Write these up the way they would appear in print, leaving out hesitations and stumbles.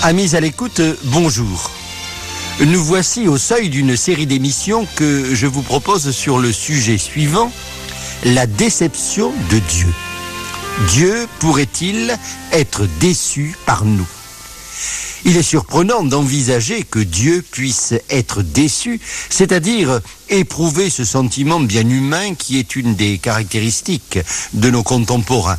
Amis à l'écoute, bonjour. Nous voici au seuil d'une série d'émissions que je vous propose sur le sujet suivant, la déception de Dieu. Dieu pourrait-il être déçu par nous ? Il est surprenant d'envisager que Dieu puisse être déçu, c'est-à-dire éprouver ce sentiment bien humain qui est une des caractéristiques de nos contemporains.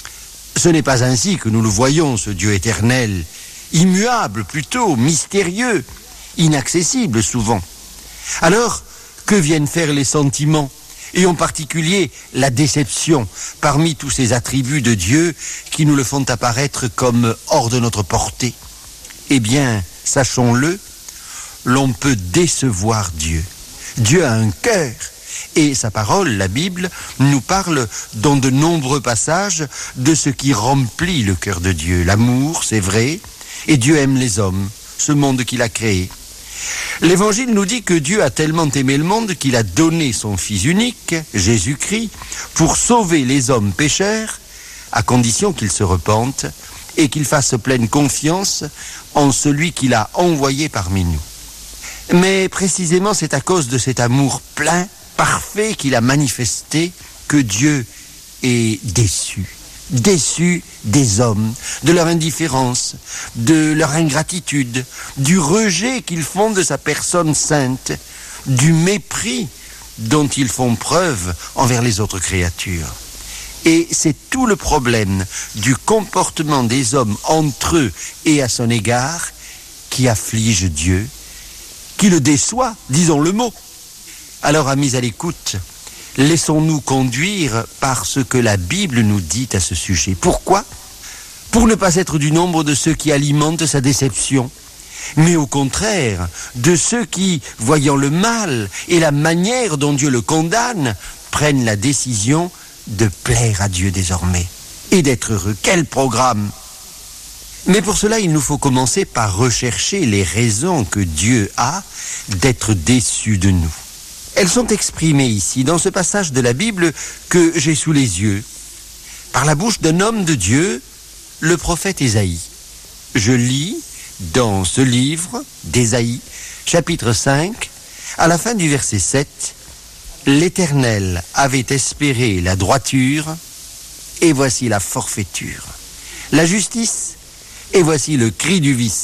Ce n'est pas ainsi que nous le voyons, ce Dieu éternel, immuable plutôt, mystérieux, inaccessible souvent. Alors, que viennent faire les sentiments, et en particulier la déception, parmi tous ces attributs de Dieu qui nous le font apparaître comme hors de notre portée ? Eh bien, sachons-le, l'on peut décevoir Dieu. Dieu a un cœur, et sa parole, la Bible, nous parle dans de nombreux passages de ce qui remplit le cœur de Dieu. L'amour, c'est vrai, et Dieu aime les hommes, ce monde qu'il a créé. L'Évangile nous dit que Dieu a tellement aimé le monde qu'il a donné son Fils unique, Jésus-Christ, pour sauver les hommes pécheurs, à condition qu'ils se repentent et qu'ils fassent pleine confiance en celui qu'il a envoyé parmi nous. Mais précisément, c'est à cause de cet amour plein, parfait qu'il a manifesté que Dieu est déçu. Déçu des hommes, de leur indifférence, de leur ingratitude, du rejet qu'ils font de sa personne sainte, du mépris dont ils font preuve envers les autres créatures. Et c'est tout le problème du comportement des hommes entre eux et à son égard qui afflige Dieu, qui le déçoit, disons le mot. Alors, amis à l'écoute, laissons-nous conduire par ce que la Bible nous dit à ce sujet. Pourquoi ? Pour ne pas être du nombre de ceux qui alimentent sa déception, mais au contraire, de ceux qui, voyant le mal et la manière dont Dieu le condamne, prennent la décision de plaire à Dieu désormais et d'être heureux. Quel programme ! Mais pour cela, il nous faut commencer par rechercher les raisons que Dieu a d'être déçu de nous. Elles sont exprimées ici, dans ce passage de la Bible que j'ai sous les yeux, par la bouche d'un homme de Dieu, le prophète Ésaïe. Je lis dans ce livre d'Ésaïe, chapitre 5, à la fin du verset 7, « L'Éternel avait espéré la droiture, et voici la forfaiture. La justice, et voici le cri du vice. »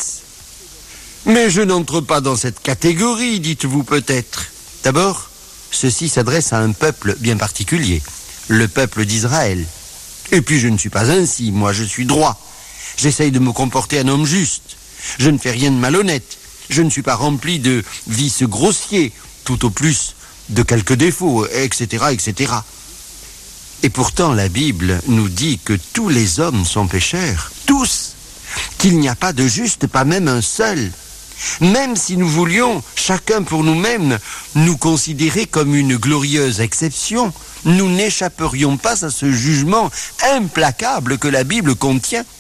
Mais je n'entre pas dans cette catégorie, dites-vous peut-être. D'abord, ceci s'adresse à un peuple bien particulier, le peuple d'Israël. Et puis je ne suis pas ainsi, moi je suis droit. J'essaye de me comporter un homme juste. Je ne fais rien de malhonnête. Je ne suis pas rempli de vices grossiers, tout au plus de quelques défauts, etc., etc. Et pourtant la Bible nous dit que tous les hommes sont pécheurs, tous, qu'il n'y a pas de juste, pas même un seul. Même si nous voulions, chacun pour nous-mêmes, nous considérer comme une glorieuse exception, nous n'échapperions pas à ce jugement implacable que la Bible contient.